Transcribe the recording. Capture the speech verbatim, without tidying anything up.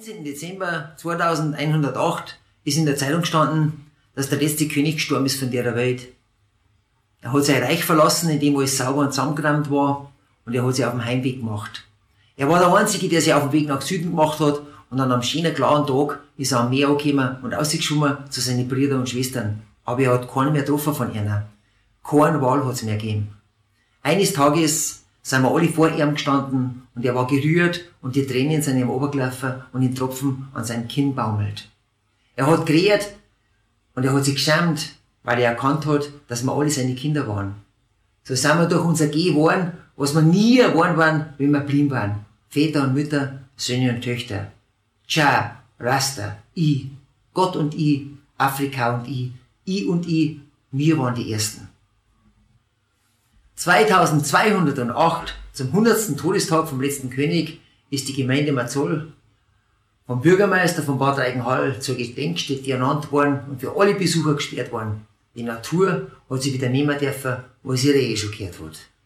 neunzehnten Dezember zweitausendeinhundertacht ist in der Zeitung gestanden, dass der letzte König gestorben ist von der Welt. Er hat sein Reich verlassen, in dem alles sauber und zusammengeräumt war, und er hat sich auf den Heimweg gemacht. Er war der Einzige, der sich auf den Weg nach Süden gemacht hat, und an einem schönen, klaren Tag ist er am Meer angekommen und rausgeschwommen zu seinen Brüdern und Schwestern. Aber er hat keinen mehr getroffen von ihnen. Keinen Wal hat es mehr gegeben. Eines Tages sind wir alle vor ihm gestanden und er war gerührt und die Tränen sind ihm runtergelaufen und in Tropfen an seinem Kinn baumelt. Er hat geredet und er hat sich geschämt, weil er erkannt hat, dass wir alle seine Kinder waren. So sind wir durch unser Gehen geworden, was wir nie geworden waren, wenn wir blieben waren. Väter und Mütter, Söhne und Töchter. Tja, Rasta, ich, Gott und ich, Afrika und ich, ich und ich, wir waren die Ersten. zweitausendzweihundertacht, zum hundertsten Todestag vom letzten König, ist die Gemeinde Marzol vom Bürgermeister von Bad Reichenhall zur Gedenkstätte ernannt worden und für alle Besucher gesperrt worden. Die Natur hat sie wieder nehmen dürfen, was ihr eh schon gehört hat.